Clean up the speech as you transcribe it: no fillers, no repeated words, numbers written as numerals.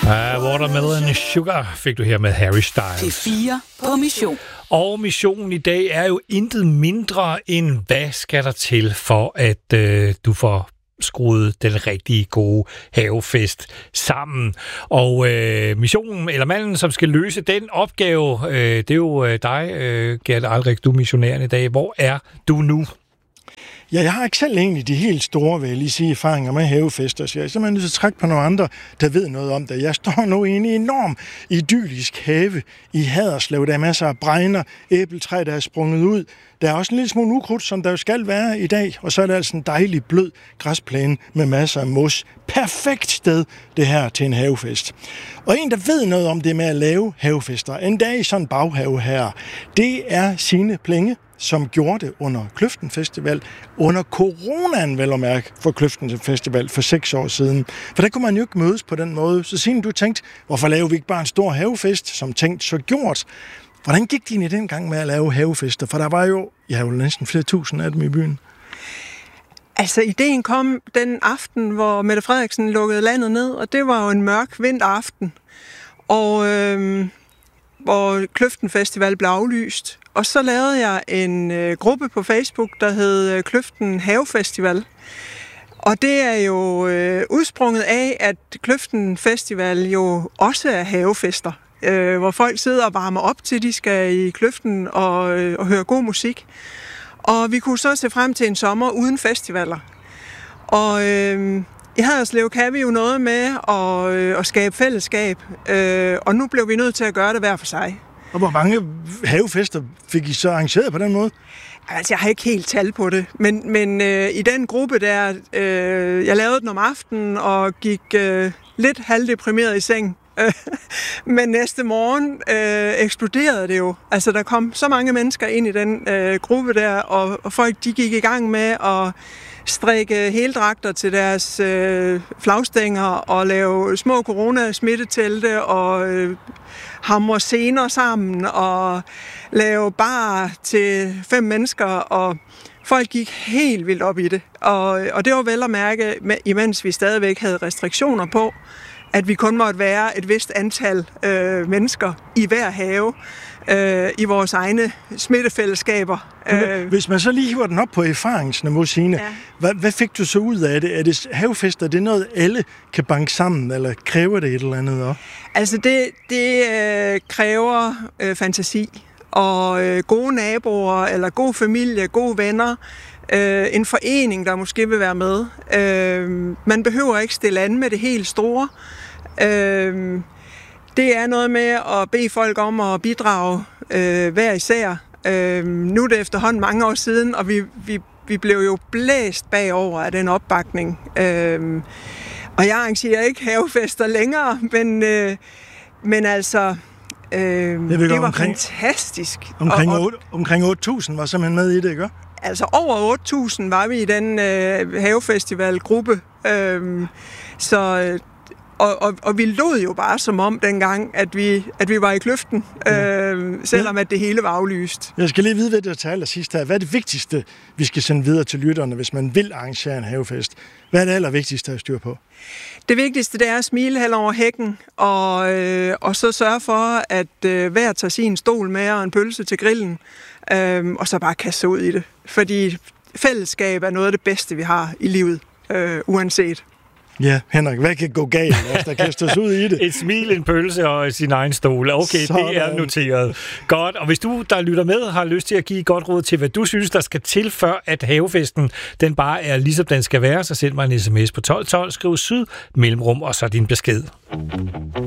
Watermelon Sugar fik du her med Harry Styles. P4 på mission. Og missionen i dag er jo intet mindre end, hvad skal der til for, at du får skruet den rigtige gode havefest sammen. Og missionen, eller manden, som skal løse den opgave, det er jo dig, Gert Alrik, du er missionæren i dag. Hvor er du nu? Ja, jeg har ikke selv egentlig de helt store, vil jeg lige sige, erfaringer med havefester, så jeg er simpelthen nødt til at trække på nogle andre, der ved noget om det. Jeg står nu i en enorm idyllisk have i Haderslev. Der er masser af bregner, æbletræ, der er sprunget ud. Der er også en lille smule ukrudt, som der jo skal være i dag, og så er der altså en dejlig blød græsplæne med masser af mos. Perfekt sted, det her, til en havefest. Og en, der ved noget om det med at lave havefester, en dag i sådan en baghave her, det er Signe Plenge, som gjorde det under Kløften Festival, under coronaen vel at mærke for Kløften Festival for 6 år siden. For der kunne man jo ikke mødes på den måde. Så Signe, du tænkte, hvorfor laver vi ikke bare en stor havefest, som tænkt så gjort? Hvordan gik din i den gang med at lave havefester? For der var jo, næsten flere tusind af dem i byen. Altså, ideen kom den aften, hvor Mette Frederiksen lukkede landet ned, og det var jo en mørk vinteraften. Og hvor Kløften Festival blev aflyst. Og så lavede jeg en gruppe på Facebook, der hed Kløften Havefestival. Og det er jo udsprunget af, at Kløften Festival jo også er havefester, hvor folk sidder og varmer op til, de skal i Kløften og høre god musik. Og vi kunne så se frem til en sommer uden festivaler. Og i Haderslev kan vi jo noget med at skabe fællesskab, og nu blev vi nødt til at gøre det hver for sig. Og hvor mange havefester fik I så arrangeret på den måde? Altså, jeg har ikke helt tal på det, men i den gruppe der, jeg lavede den om aftenen og gik lidt halvdeprimeret i seng. Men næste morgen eksploderede det jo. Altså, der kom så mange mennesker ind i den gruppe der, og folk de gik i gang med at strikke heldragter til deres flagstænger og lave små corona-smittetelte og hamre scener sammen og lave bar til 5 mennesker, og folk gik helt vildt op i det. Og det var vel at mærke, imens vi stadigvæk havde restriktioner på, at vi kun måtte være et vist antal mennesker i hver have, i vores egne smittefællesskaber. Hvis man så lige hiver den op på erfaringsniveau, Signe, ja. Hvad fik du så ud af det? Er det havefester, er det noget, alle kan banke sammen, eller kræver det et eller andet op? Altså, det kræver fantasi, og gode naboer, eller god familie, gode venner, en forening, der måske vil være med. Man behøver ikke stille an med det helt store. Det er noget med at bede folk om at bidrage hver især. Nu er det efterhånden mange år siden, og vi blev jo blæst bagover af den opbakning. Og jeg arrangerer ikke havefester længere, men altså, det var fantastisk. Omkring 8.000 var simpelthen med i det, ikke? Altså over 8.000 var vi i den havefestivalgruppe. Og vi lod jo bare som om dengang, at vi var i Kløften, selvom at det hele var aflyst. Jeg skal lige vide, hvad det til allersidst her. Hvad er det vigtigste, vi skal sende videre til lytterne, hvis man vil arrangere en havefest? Hvad er det allervigtigste at styre på? Det vigtigste, det er at smile hen over hækken, og så sørge for, at hver tager sin stol med og en pølse til grillen, og så bare kaste sig ud i det. Fordi fællesskab er noget af det bedste, vi har i livet, uanset. Ja, Henrik, hvad kan gå galt, hvis der kastes ud i det? Et smil, en pølse og sin egen stol. Okay, sådan. Det er noteret. Godt, og hvis du, der lytter med, har lyst til at give et godt råd til, hvad du synes, der skal til, før at havefesten, den bare er ligesom den skal være, så send mig en sms på 1212, skriv syd, mellemrum og så din besked.